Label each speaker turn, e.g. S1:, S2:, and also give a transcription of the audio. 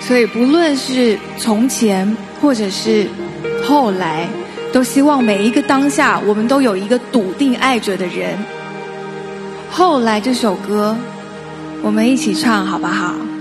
S1: 所以不论是从前或者是后来，都希望每一个当下我们都有一个笃定爱着的人。后来这首歌我们一起唱好不好？